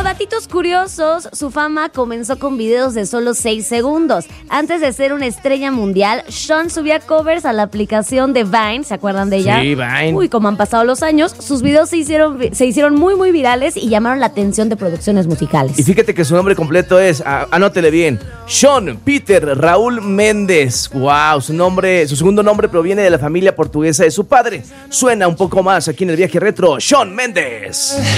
datitos curiosos, su fama comenzó con videos de solo 6 segundos. Antes de ser una estrella mundial, Sean subía covers a la aplicación de Vine, ¿se acuerdan de ella? Sí, Vine. Uy, como han pasado los años, sus videos se hicieron muy virales y llamaron la atención de producciones musicales. Y fíjate que su nombre completo es, anótele bien, Shawn Peter Raúl Méndez. Wow, su segundo nombre proviene de la familia portuguesa de su padre. Suena un poco más aquí en el viaje retro, Shawn Méndez.